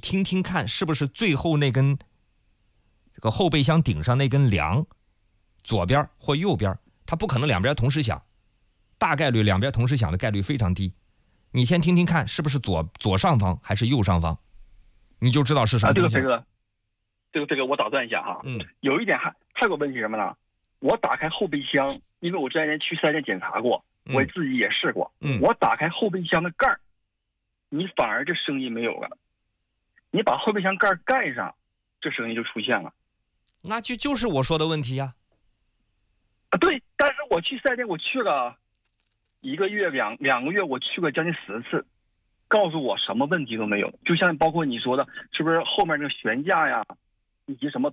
听听看，是不是最后那根这个后备箱顶上那根梁，左边或右边，它不可能两边同时响，大概率两边同时响的概率非常低。你先听听看，是不是左上方还是右上方，你就知道是什么东西。 这个我打断一下哈。有一点还有个问题什么呢？我打开后备箱，因为我之前去4S店检查过，我自己也试过。我打开后备箱的盖儿，你反而这声音没有了。你把后备箱盖盖上，这声音就出现了。 那就是我说的问题呀。 对，但是我去4S店，我去了1个月、两个月，我去过将近10次，告诉我什么问题都没有。就像包括你说的，是不是后面那个悬架呀，以及什么